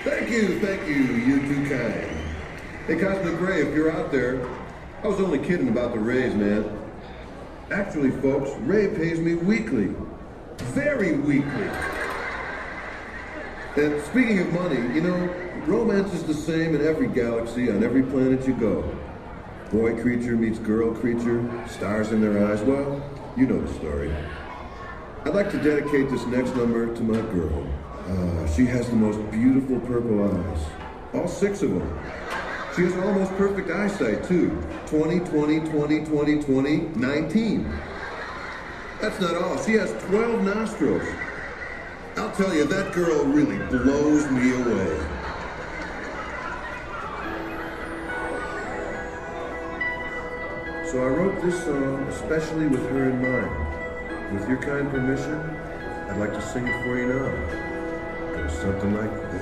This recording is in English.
Thank you, you're too kind. Hey, Cosmic Ray, if you're out there, I was only kidding about the raise, man. Actually, folks, Ray pays me weekly. Very weekly. And speaking of money, you know, romance is the same in every galaxy, on every planet you go. Boy creature meets girl creature, stars in their eyes. Well, you know the story. I'd like to dedicate this next number to my girl. She has the most beautiful purple eyes. All 6 of them. She has almost perfect eyesight, too. 20, 20, 20, 20, 20, 19. That's not all. She has 12 nostrils. I'll tell you, that girl really blows me away. So I wrote this song especially with her in mind. With your kind permission, I'd like to sing it for you now. It goes something like this.